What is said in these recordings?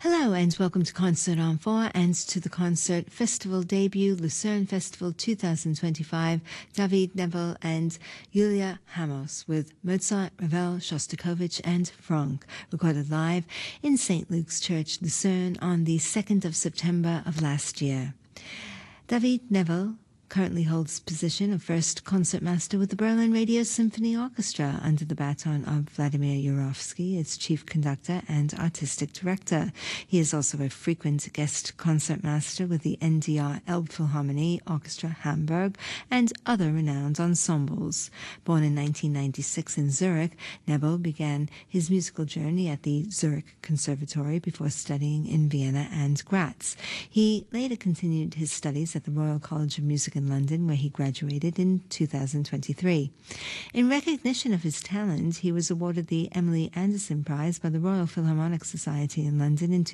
Hello and welcome to Concert on 4 and to the concert festival debut Lucerne Festival 2025, David Nebel and Yulia Hamos with Mozart, Ravel, Shostakovich and Franck, recorded live in St. Luke's Church, Lucerne on the 2nd of September of last year. David Nebel currently holds the position of first concertmaster with the Berlin Radio Symphony Orchestra under the baton of Vladimir Yurovsky, its chief conductor and artistic director. He is also a frequent guest concertmaster with the NDR Elbphilharmonie Orchestra Hamburg and other renowned ensembles. Born in 1996 in Zurich, Nebel began his musical journey at the Zurich Conservatory before studying in Vienna and Graz. He later continued his studies at the Royal College of Music in London, where he graduated in 2023. In recognition of his talent, he was awarded the Emily Anderson Prize by the Royal Philharmonic Society in London in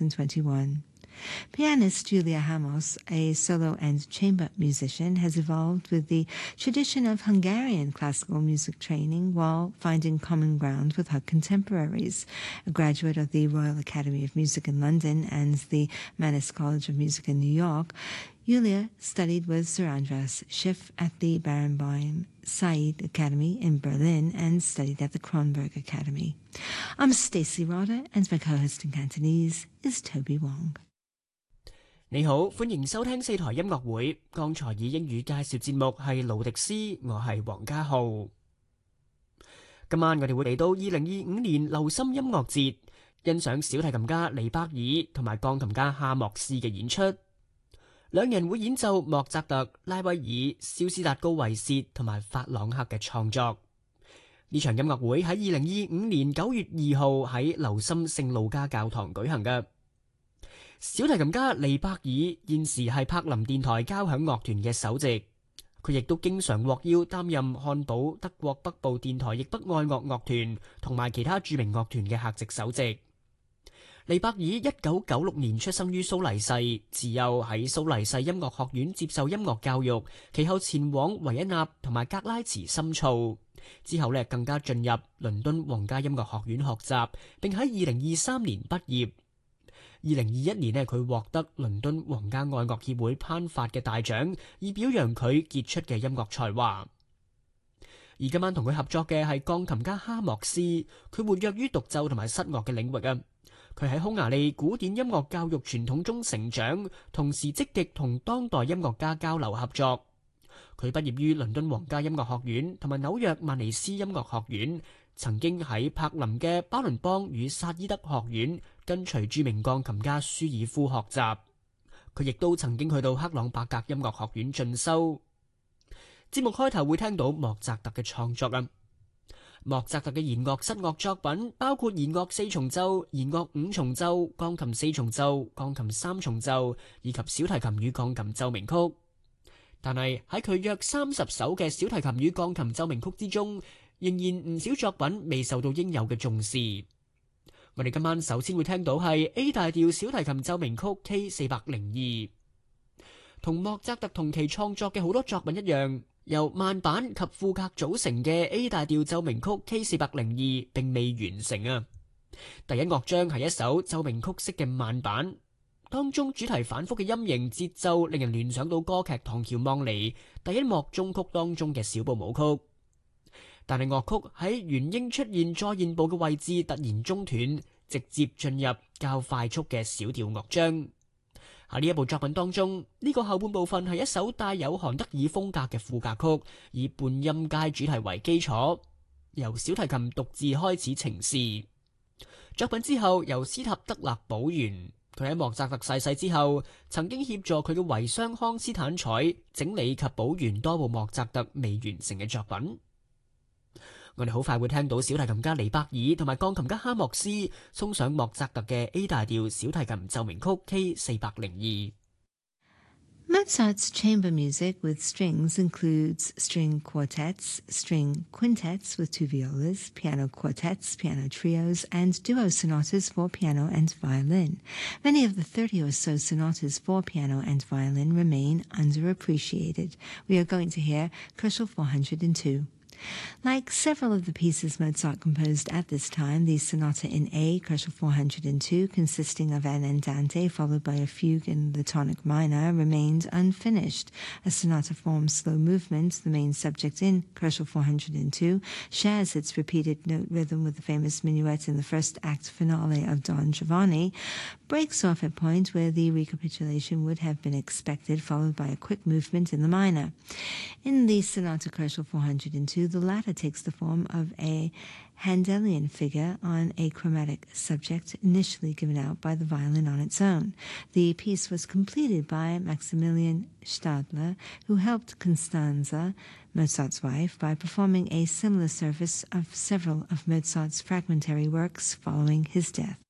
2021. Pianist Julia Hamos, a solo and chamber musician, has evolved with the tradition of Hungarian classical music training while finding common ground with her contemporaries. A graduate of the Royal Academy of Music in London and the Mannes College of Music in New York, Julia studied with Sir Andras Schiff at the Barenboim Said Academy in Berlin and studied at the Kronberg Academy. I'm Stacey Rotter and my co-host in Cantonese is Toby Wong. 你好，歡迎收聽四台音樂會。剛才以英語介紹節目係勞迪斯，我係黃家浩。今晚我哋會嚟到2025年流心音樂節，欣賞小提琴家尼伯爾同埋鋼琴家哈莫斯嘅演出。兩人會演奏莫扎特、拉威爾、肖斯達高維薛同埋法朗克嘅創作。呢場音樂會喺2025年9月2號喺流心聖路加教堂舉行嘅。小提琴家尼伯爾現時係柏林電台交響樂團嘅首席，佢亦都經常獲邀擔任漢堡德國北部電台亦北愛樂樂團同埋其他著名樂團嘅客席首席。尼伯爾1996年出生於蘇黎世，自幼喺蘇黎世音樂學院接受音樂教育，其後前往維也納同埋格拉茨深造，之後更加進入倫敦皇家音樂學院學習，並喺2023年畢業。2021年佢獲得倫敦皇家愛樂協會頒發嘅大獎，以表揚佢傑出嘅音樂才華。而今晚同佢合作嘅係鋼琴家哈莫斯，佢活躍於獨奏同埋室樂嘅領域啊。佢喺匈牙利古典音樂教育傳統中成長，同時積極同當代音樂家交流合作。佢畢業於倫敦皇家音樂學院同埋紐約曼尼斯音樂學院，曾經喺柏林嘅巴倫邦與薩伊德學院跟隨著名鋼琴家舒爾夫學習。佢亦都曾經去到克朗伯格音樂學院進修。節目開頭會聽到莫扎特嘅創作啊。莫扎特嘅弦樂室樂作品包括弦樂四重奏、弦樂五重奏、鋼琴四重奏、鋼琴三重奏以及小提琴與鋼琴奏鳴曲。但係喺佢約30首嘅小提琴與鋼琴奏鳴曲之中，仍然唔少作品未受到應有嘅重視。我哋今晚首先會聽到係 A 大調小提琴奏鳴曲 K402， 同莫扎特同期創作嘅好多作品一樣，由慢板及賦格組成嘅 A 大調奏鳴曲 K402 並未完成啊。第一樂章係一首奏鳴曲式嘅慢板，當中主題反覆嘅音型節奏令人聯想到歌劇《唐喬望尼》第一幕中曲當中嘅小步舞曲。但係樂曲喺原應出現再現部嘅位置突然中斷，直接進入較快速嘅小調樂章。喺呢一部作品當中，呢個後半部分係一首帶有韓德爾風格嘅賦格曲，以半音階主題為基礎，由小提琴獨自開始呈示。作品之後由斯塔德勒補完。佢喺莫扎特逝世之後，曾經協助佢嘅遺孀康斯坦采整理及補完多部莫扎特未完成嘅作品。我哋好快會聽到小提琴家尼伯爾同埋鋼琴家哈莫斯送上莫扎特嘅 A 大調小提琴奏鳴曲 K402。 Mozart's chamber music with strings includes string quartets, string quintets with two violas, piano quartets, piano trios, and duo sonatas for piano and violin. Many of the 30 or so sonatas for piano and violin remain underappreciated. We are going to hear Koszul 402. Like several of the pieces Mozart composed at this time, the Sonata in A, K402, consisting of an andante followed by a fugue in the tonic minor, remained unfinished. A sonata form slow movement, the main subject in K402, shares its repeated note rhythm with the famous minuet in the first act finale of Don Giovanni, breaks off at point where the recapitulation would have been expected, followed by a quick movement in the minor. In the Sonata K402, the latter takes the form of a Handelian figure on a chromatic subject initially given out by the violin on its own. The piece was completed by Maximilian Stadler, who helped Constanza, Mozart's wife, by performing a similar service of several of Mozart's fragmentary works following his death.